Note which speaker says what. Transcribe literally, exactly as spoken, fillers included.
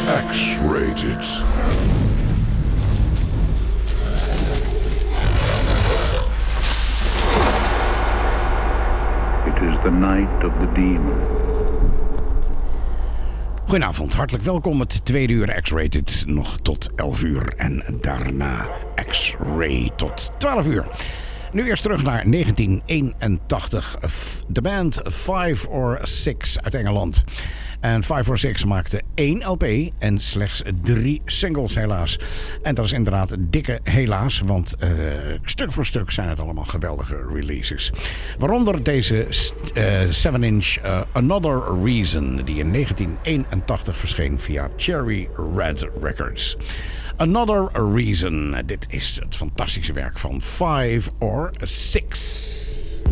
Speaker 1: X-Rated.
Speaker 2: It is the night of the demon.
Speaker 3: Goedenavond, hartelijk welkom. Het tweede uur X-Rated nog tot elf uur en daarna X-Ray tot twaalf uur. Nu eerst terug naar negentien eenentachtig. De band five or six uit Engeland. En five or six maakte één L P en slechts drie singles helaas. En dat is inderdaad dikke helaas, want uh, stuk voor stuk zijn het allemaal geweldige releases. Waaronder deze seven inch uh, Another Reason, die in negentien eenentachtig verscheen via Cherry Red Records. Another Reason, dit is het fantastische werk van five or six.